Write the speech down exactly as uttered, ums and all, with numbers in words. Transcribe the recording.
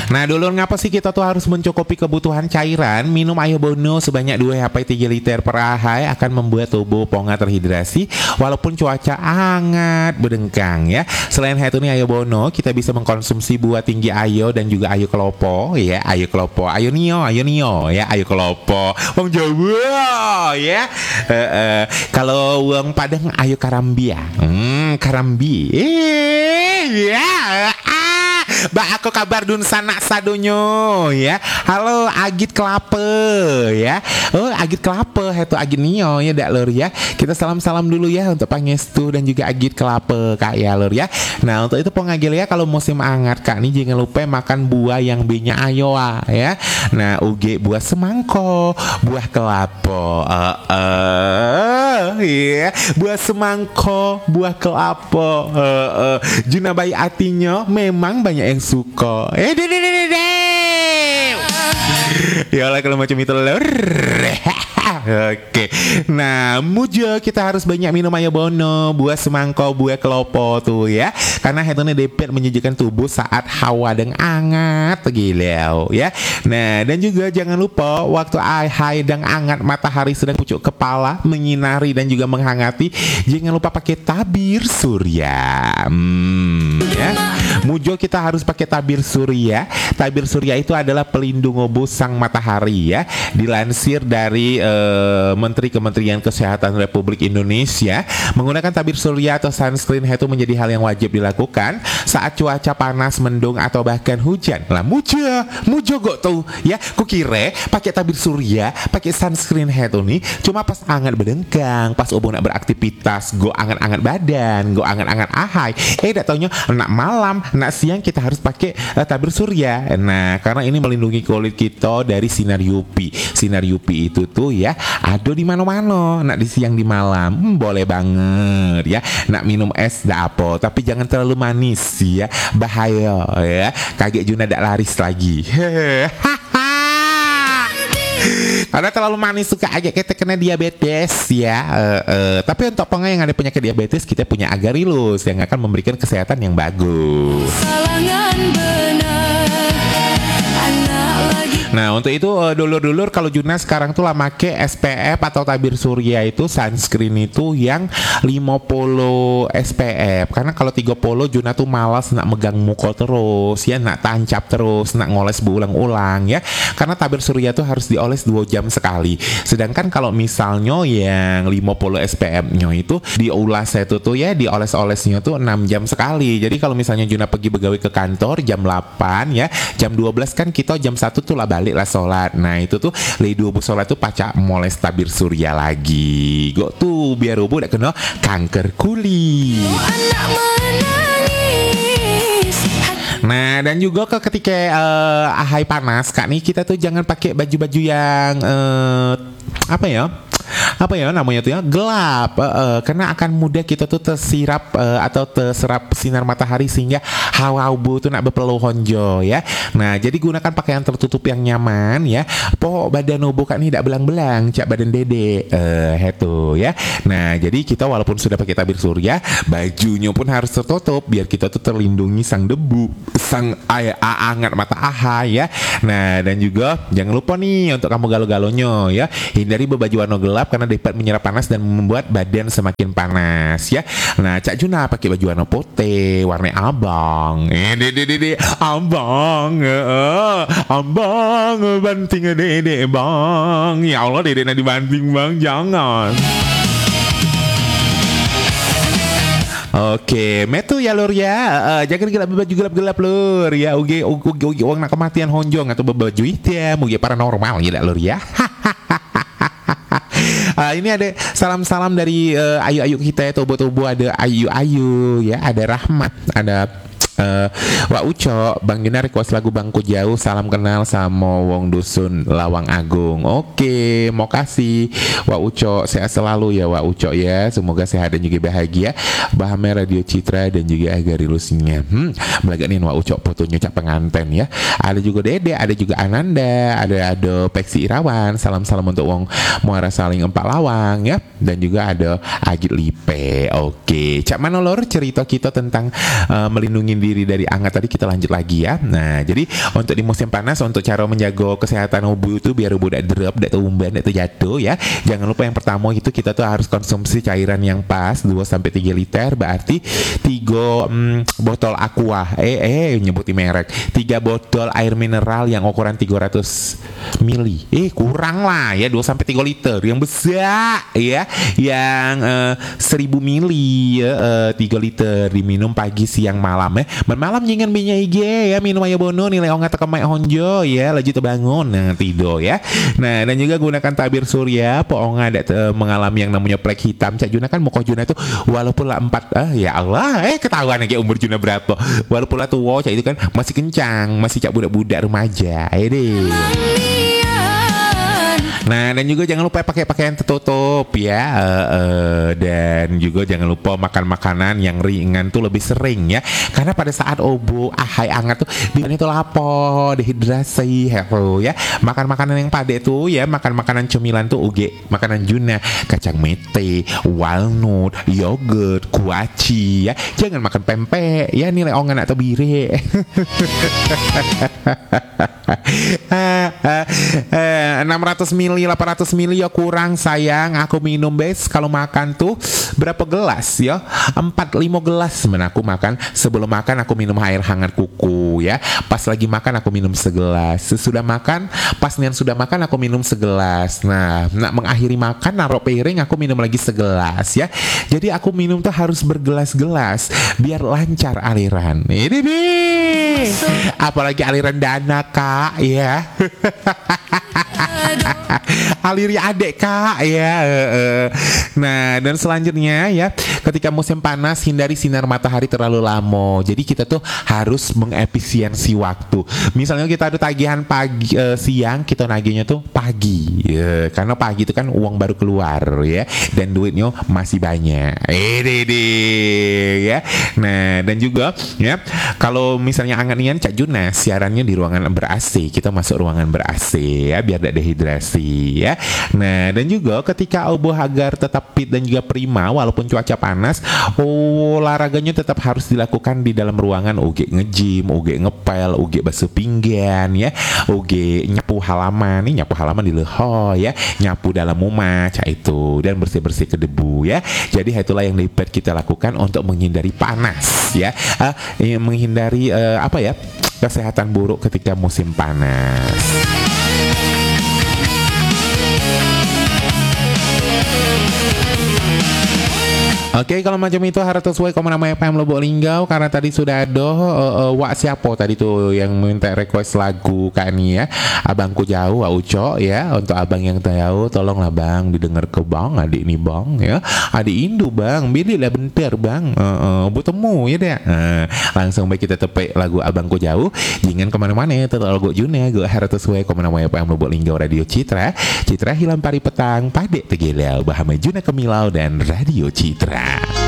Nah dulur, ngapa sih kita tuh harus mencukupi kebutuhan cairan? Minum air bono sebanyak dua sampai tiga liter per hari akan membuat tubuh ponga terhidrasi walaupun cuaca hangat berdengkang ya. Selain itu nih air bono, kita bisa mengkonsumsi buah tinggi ayo dan juga ayo kelopo ya, ayo kelopo, ayo nio, ayo nio ya, ayo kelopo. Wong Jawa ya. Uh, uh, kalau wong Padang ayo karambia. Hmm, karambi. Eh, ya. Ah, ba aku kabar dun sanak sadonyo ya. Halo Agit Kelapa ya. Oh, Agit Kelapa itu Agit Nio ya dak lur ya. Kita salam-salam dulu ya untuk Pangestu dan juga Agit Kelapa Kak ya lur ya. Nah, untuk itu pengagil ya kalau musim hangat Kak nih jangan lupa makan buah yang B-nya ayoa ya. Nah, uge buah semangko, buah kelapa. Uh, uh, ya, buah semangko, buah kelapa. Uh, uh. Juna bayi artinya memang banyak yang suka. Eh, de de de de de. Ya lah kalau macam itu lur. Oke. Nah, muja kita harus banyak minum air bono, buah semangko, buah kelopo tuh ya. Karena itu nih dapat menyejukkan tubuh saat hawa dan hangat gila ya. Nah, dan juga jangan lupa waktu hai dan hangat matahari sedang pucuk kepala menyinari dan juga menghangati, jangan lupa pakai tabir surya. Hmm, ya. Mujo kita harus pakai tabir surya. Tabir surya itu adalah pelindung obo sang matahari ya. Dilansir dari uh, Menteri Kementerian Kesehatan Republik Indonesia, menggunakan tabir surya atau sunscreen itu menjadi hal yang wajib dilakukan saat cuaca panas, mendung atau bahkan hujan. Lah mujo, mujo kok tuh ya. Kukira pakai tabir surya, pakai sunscreen itu nih cuma pas angat berdengkang, pas obo nak beraktivitas, go angat-angat badan, go angat-angat ahai. Eh dak taunya nak malam, nak siang kita harus pakai uh, tabir surya. Nah, karena ini melindungi kulit kita dari sinar U V. Sinar U V itu tuh ya ada di mana-mana. Nak di siang di malam, hmm, boleh banget ya. Nak minum es dak apa, tapi jangan terlalu manis ya. Bahaya ya. Kaget Juna dak laris lagi. Karena terlalu manis suka agak kita kena diabetes ya. Uh, uh, tapi untuk pengen yang ada penyakit diabetes, kita punya Agarilus yang akan memberikan kesehatan yang bagus. Nah untuk itu uh, dulur-dulur kalau Juna sekarang tuh lah make S P F atau tabir surya itu sunscreen itu yang lima puluh S P F. Karena kalau tiga puluh Juna tuh malas nak megang muka terus ya, nak tancap terus, nak ngoles berulang-ulang ya. Karena tabir surya tuh harus dioles dua jam sekali. Sedangkan kalau misalnya yang lima puluh S P F-nya itu diulas itu tuh ya, dioles-olesnya tuh enam jam sekali. Jadi kalau misalnya Juna pergi begawe ke kantor jam delapan ya, jam dua belas kan kita jam satu tuh lah balik lah sholat. Nah itu tuh lagi dua bu sholat tuh pacak moles tabir surya lagi. Gok tuh biar rubuh tak kena kanker kulit. Nah dan juga ke ketika uh, ahai panas Kak nih, kita tuh jangan pakai baju-baju yang uh, apa ya apa ya namanya tuh ya gelap uh, uh, karena akan mudah kita tuh tersirap uh, atau terserap sinar matahari sehingga hawa ubu tuh nak berpeluh honjo ya. Nah jadi gunakan pakaian tertutup yang nyaman ya. Po badan ubu kan nih tidak belang-belang cak badan dede eh uh, itu ya. Nah jadi kita walaupun sudah pakai tabir surya, bajunya pun harus tertutup biar kita tuh terlindungi sang debu, sang air hangat mata aha ya. Nah dan juga jangan lupa nih untuk kamu galo-galonya ya, hindari berbaju warna gelap karena dapat menyerap panas dan membuat badan semakin panas ya. Nah Cak Juna pakai baju warna putih, warna abang. Eh dede dede abang, eh, abang banting dede bang. Ya Allah dede nak dibanting bang, jangan. Oke, metu ya lur ya. Uh, jangan gelap baju gelap-gelap lur ya. Uge uge uge uang nak kematian honjong atau baju hitam, uge paranormal ya lur ya. Uh, ini ada salam-salam dari uh, ayu-ayu kita ya, tubuh-tubuh ada ayu-ayu ya, ada Rahmat, ada uh, Wak Uco, Bang Gina request lagu Bangku Jauh, salam kenal sama Wong Dusun Lawang Agung. Oke, mau kasih Wak Uco, sehat selalu ya Wak Uco ya, semoga sehat dan juga bahagia. Bahame Radio Citra dan juga Agarilusnya. Hmm, melaganin Wak Uco fotonya cak penganten ya. Ada juga Dede, ada juga Ananda, ada ada Peksi Irawan. Salam-salam untuk Wong Muara Saling Empat Lawang ya, dan juga ada Agit Lipe. Oke, cak mana lor cerita kita tentang uh, melindungi diri diri dari anget tadi kita lanjut lagi ya. Nah, jadi untuk di musim panas untuk cara menjaga kesehatan tubuh itu biar tubuh tidak drop, tidak tumben, tidak jatuh ya. Jangan lupa yang pertama itu kita tuh harus konsumsi cairan yang pas dua sampai tiga liter, berarti tiga mm, botol aqua. Eh eh nyebutin merek. tiga botol air mineral yang ukuran tiga ratus mili. Eh kurang lah ya, dua sampai tiga liter. Yang besar ya, yang uh, seribu mili ya, uh, tiga liter diminum pagi, siang, malam ya. Bermalam jangan minyak I G ya, minum air bono nilai ongat tekemek honjo ya, laju terbangun nah, tidur ya. Nah, dan juga gunakan tabir surya poonga ada uh, mengalami yang namanya plek hitam. Cak Juna kan muka Juna itu walaupun lah empat ah ya Allah eh ketahuan lagi umur Juna berapa. Walaupun lah tua cak itu kan masih kencang, masih cak budak-budak remaja. Ya deh. Nah, dan juga jangan lupa pakai pakaian tertutup ya, uh, uh, dan juga jangan lupa makan makanan yang ringan tuh lebih sering ya, karena pada saat obo ahai anget tuh di itu lapor, dehidrasi, hello ya. Makan makanan yang padat tuh ya, makan makanan cemilan tuh uge, makanan Juna, kacang mete, walnut, yogurt, kuaci ya. Jangan makan pempek ya, nilai ongan atau bire. enam ratus mili, delapan ratus mili ya kurang sayang. Aku minum bes kalau makan tuh berapa gelas ya, empat lima gelas men aku makan. Sebelum makan aku minum air hangat kuku ya, pas lagi makan aku minum segelas, sesudah makan pas nian sudah makan aku minum segelas. Nah nak mengakhiri makan naruh piring aku minum lagi segelas ya. Jadi aku minum tuh harus bergelas-gelas biar lancar aliran ini nih, apalagi aliran dana kak ya. Aliri adek kak ya. Nah, dan selanjutnya ya, ketika musim panas hindari sinar matahari terlalu lama. Jadi kita tuh harus mengefisiensi waktu. Misalnya kita ada tagihan pagi uh, siang, kita nagihnya tuh pagi ya, karena pagi itu kan uang baru keluar ya, dan duitnya masih banyak. Eh deh deh ya. Nah, dan juga ya, kalau misalnya angan-angan Cak Juna siarannya di ruangan ber-A C, kita masuk ruangan ber-A C ya biar tidak dehidrasi ya. Nah, dan juga ketika oboh agar tetap fit dan juga prima walaupun cuaca panas, olahraganya tetap harus dilakukan di dalam ruangan. Uge nge-gym, uge ngepel, uge basuh pinggan ya, uge nyapu halaman. Nih nyapu halaman di leho ya, nyapu dalam rumah cak itu, dan bersih-bersih ke debu ya. Jadi itulah yang dapat kita lakukan untuk menghindari panas ya, uh, menghindari uh, apa ya, kesehatan buruk ketika musim panas. Oke, okay, kalau macam itu harus sesuai komen nama F M Lubuk Linggau, karena tadi sudah ada uh, uh, wak siapa tadi tuh yang minta request lagu kan ya, abangku jauh, Wak Uco ya. Untuk abang yang jauh tolonglah bang didengar ke bang, adik nih bang ya, adik Indu bang, pilih lah bentar bang, uh, uh, bertemu ya deh. Uh, langsung baik kita tepek lagu abangku jauh, jangan kemana-mana ya, tetap lagu Juna, gue harus sesuai komen nama F M Lubuk Linggau Radio Citra, Citra hilang pari petang, padek tegelau, bahama Juna Kemilau dan Radio Citra.